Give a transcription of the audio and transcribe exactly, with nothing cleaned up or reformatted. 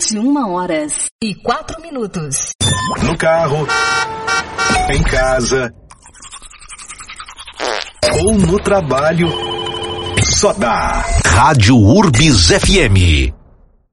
vinte e uma horas e quatro minutos. No carro, em casa ou no trabalho, só dá Rádio Urbis F M.